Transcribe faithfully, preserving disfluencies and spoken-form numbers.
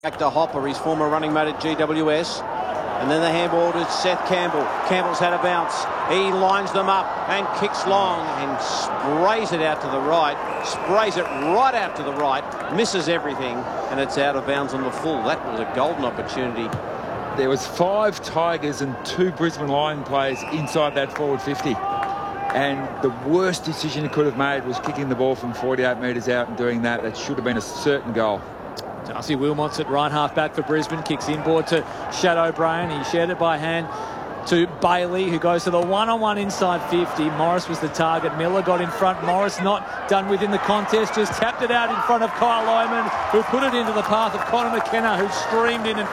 Back to Hopper, his former running mate at G W S. And then the handball to Seth Campbell. Campbell's had a bounce. He lines them up and kicks long and sprays it out to the right. Sprays it right out to the right. Misses everything. And it's out of bounds on the full. That was a golden opportunity. There was five Tigers and two Brisbane Lion players inside that forward fifty. And the worst decision he could have made was kicking the ball from forty-eight metres out and doing that. That should have been a certain goal. Darcy Wilmot's at right half back for Brisbane. Kicks inboard to Shad O'Brien. He shared it by hand to Bailey, who goes to the one-on-one inside fifty. Morris was the target. Miller got in front. Morris not done within the contest. Just tapped it out in front of Kyle Lyman, who put it into the path of Connor McKenna, who streamed in and